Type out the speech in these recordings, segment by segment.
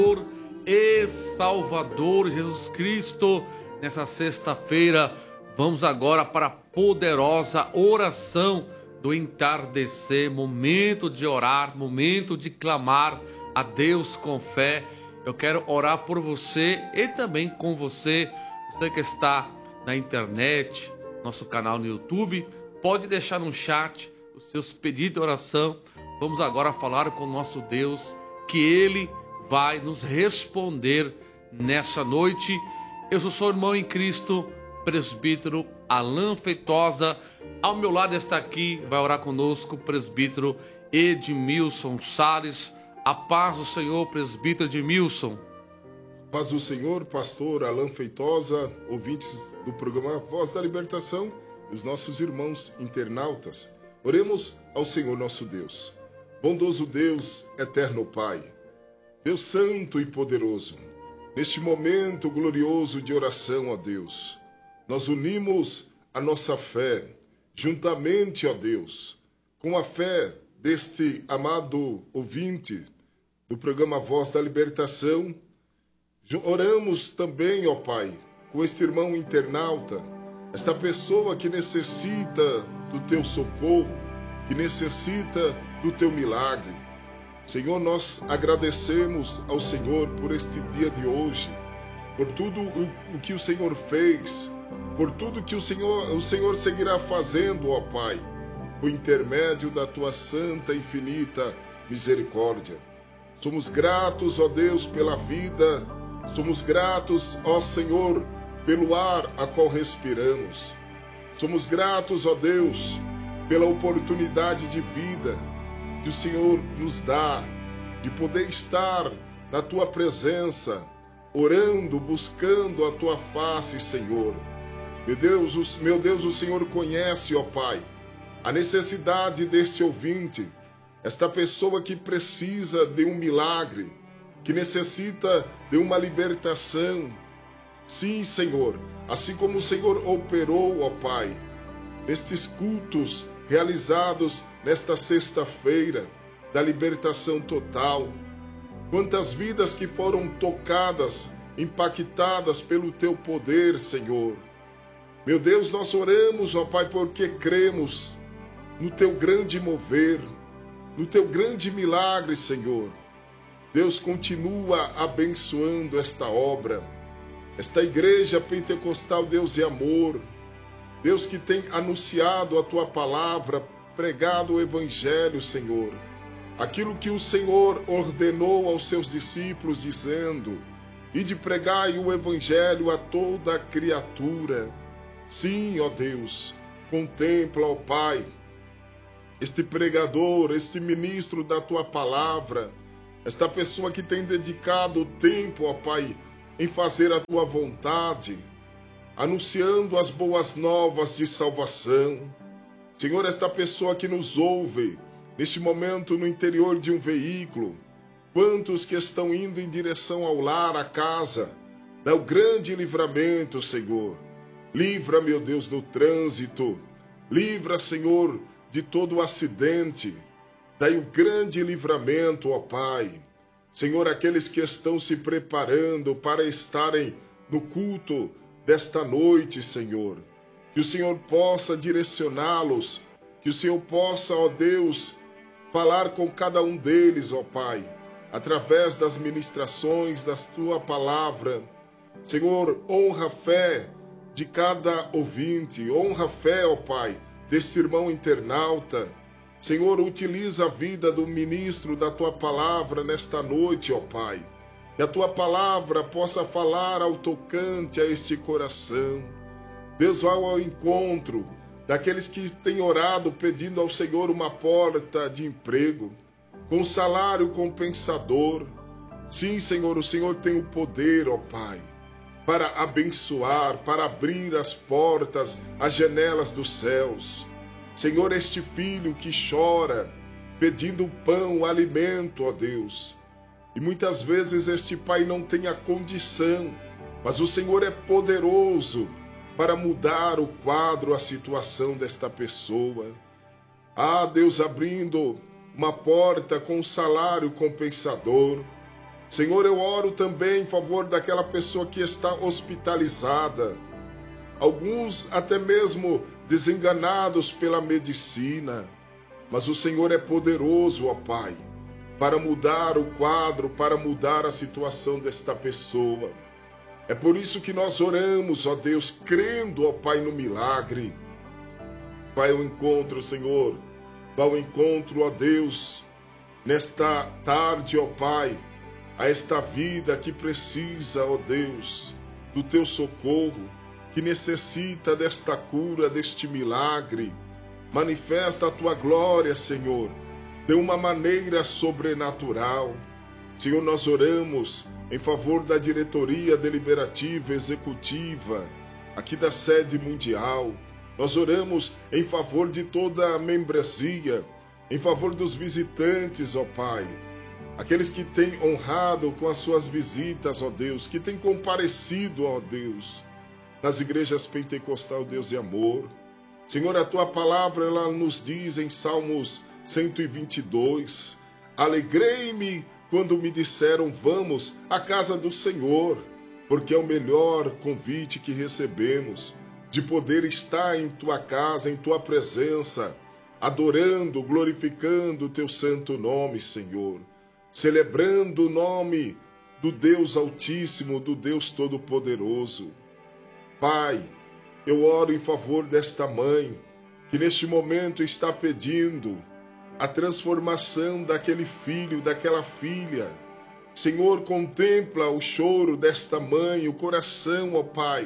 e Salvador Jesus Cristo. Nessa sexta-feira, vamos agora para a poderosa oração do entardecer, momento de orar, momento de clamar a Deus com fé. Eu quero orar por você e também com você que está na internet, nosso canal no YouTube, pode deixar no chat os seus pedidos de oração. Vamos agora falar com o nosso Deus, que Ele vai nos responder nessa noite. Eu sou seu irmão em Cristo, presbítero Alain Feitosa. Ao meu lado está aqui, vai orar conosco, o presbítero Edmilson Salles. A paz do Senhor, presbítero Edmilson. Paz do Senhor, pastor Alain Feitosa, ouvintes do programa Voz da Libertação, e os nossos irmãos internautas. Oremos ao Senhor nosso Deus. Bondoso Deus, eterno Pai, Deus santo e poderoso, neste momento glorioso de oração, ó Deus, nós unimos a nossa fé, juntamente, ó Deus, com a fé deste amado ouvinte do programa Voz da Libertação. Oramos também, ó Pai, com este irmão internauta, esta pessoa que necessita do Teu socorro, que necessita do Teu milagre. Senhor, nós agradecemos ao Senhor por este dia de hoje, por tudo o que o Senhor fez, por tudo que o Senhor seguirá fazendo, ó Pai, por intermédio da Tua santa e infinita misericórdia. Somos gratos, ó Deus, pela vida, somos gratos, ó Senhor, pelo ar a qual respiramos. Somos gratos, ó Deus, pela oportunidade de vida que o Senhor nos dá, de poder estar na Tua presença, orando, buscando a Tua face, Senhor. Meu Deus, o Senhor conhece, ó Pai, a necessidade deste ouvinte, esta pessoa que precisa de um milagre, que necessita de uma libertação. Sim, Senhor, assim como o Senhor operou, ó Pai, nestes cultos realizados nesta sexta-feira da libertação total. Quantas vidas que foram tocadas, impactadas pelo Teu poder, Senhor. Meu Deus, nós oramos, ó Pai, porque cremos no Teu grande mover, no Teu grande milagre, Senhor. Deus, continua abençoando esta obra, esta igreja pentecostal, Deus e amor. Deus que tem anunciado a Tua palavra, pregado o Evangelho, Senhor. Aquilo que o Senhor ordenou aos Seus discípulos, dizendo: ide pregai o Evangelho a toda criatura. Sim, ó Deus, contempla, ó Pai, este pregador, este ministro da Tua palavra, esta pessoa que tem dedicado o tempo, ó Pai, em fazer a Tua vontade, anunciando as boas novas de salvação. Senhor, esta pessoa que nos ouve neste momento no interior de um veículo, quantos que estão indo em direção ao lar, à casa, dá o grande livramento, Senhor. Livra, meu Deus, no trânsito, livra, Senhor, de todo o acidente, dai o grande livramento, ó Pai. Senhor, aqueles que estão se preparando para estarem no culto desta noite, Senhor, que o Senhor possa direcioná-los, que o Senhor possa, ó Deus, falar com cada um deles, ó Pai, através das ministrações da Tua palavra. Senhor, honra a fé de cada ouvinte, honra a fé, ó Pai, deste irmão internauta. Senhor, utiliza a vida do ministro da Tua palavra nesta noite, ó Pai. Que a Tua palavra possa falar ao tocante a este coração. Deus, vá ao encontro daqueles que têm orado pedindo ao Senhor uma porta de emprego, com salário compensador. Sim, Senhor, o Senhor tem o poder, ó Pai, para abençoar, para abrir as portas, as janelas dos céus. Senhor, este filho que chora, pedindo pão, alimento, ó Deus. E muitas vezes este pai não tem a condição, mas o Senhor é poderoso para mudar o quadro, a situação desta pessoa. Ah, Deus, abrindo uma porta com um salário compensador. Senhor, eu oro também em favor daquela pessoa que está hospitalizada. Alguns até mesmo desenganados pela medicina. Mas o Senhor é poderoso, ó Pai, para mudar o quadro, para mudar a situação desta pessoa. É por isso que nós oramos, ó Deus, crendo, ó Pai, no milagre. Vai ao encontro, Senhor. Vai ao encontro, ó Deus, nesta tarde, ó Pai, a esta vida que precisa, ó Deus, do Teu socorro, que necessita desta cura, deste milagre. Manifesta a Tua glória, Senhor, de uma maneira sobrenatural. Senhor, nós oramos em favor da diretoria deliberativa executiva aqui da sede mundial. Nós oramos em favor de toda a membresia, em favor dos visitantes, ó Pai. Aqueles que têm honrado com as suas visitas, ó Deus, que têm comparecido, ó Deus, nas igrejas pentecostal, Deus e amor. Senhor, a Tua palavra, ela nos diz em Salmos 122, alegrei-me quando me disseram, vamos à casa do Senhor, porque é o melhor convite que recebemos, de poder estar em Tua casa, em Tua presença, adorando, glorificando o Teu santo nome, Senhor, celebrando o nome do Deus Altíssimo, do Deus Todo-Poderoso. Pai, eu oro em favor desta mãe, que neste momento está pedindo a transformação daquele filho, daquela filha. Senhor, contempla o choro desta mãe, o coração, ó Pai,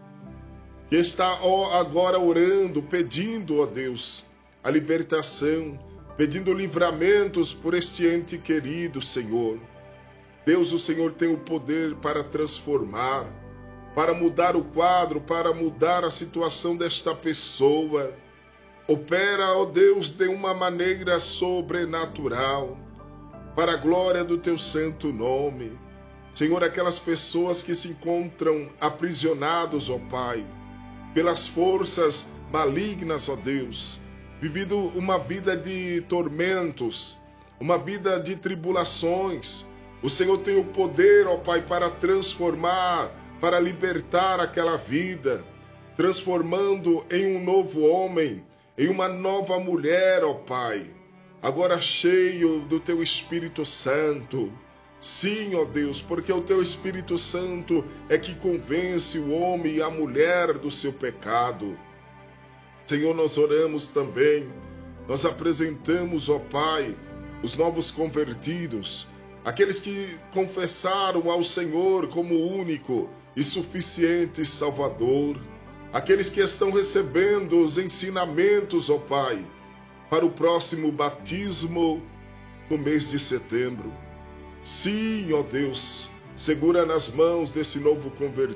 que está agora orando, pedindo, ó Deus, a libertação, pedindo livramentos por este ente querido, Senhor. Deus, o Senhor tem o poder para transformar, para mudar o quadro, para mudar a situação desta pessoa. Opera, ó Deus, de uma maneira sobrenatural, para a glória do Teu santo nome. Senhor, aquelas pessoas que se encontram aprisionados, ó Pai, pelas forças malignas, ó Deus, vivido uma vida de tormentos, uma vida de tribulações. O Senhor tem o poder, ó Pai, para transformar, para libertar aquela vida, transformando em um novo homem, em uma nova mulher, ó Pai, agora cheio do Teu Espírito Santo. Sim, ó Deus, porque o Teu Espírito Santo é que convence o homem e a mulher do seu pecado. Senhor, nós oramos também, nós apresentamos, ó Pai, os novos convertidos, aqueles que confessaram ao Senhor como único e suficiente Salvador, aqueles que estão recebendo os ensinamentos, ó Pai, para o próximo batismo no mês de setembro. Sim, ó Deus, segura nas mãos desse novo convertido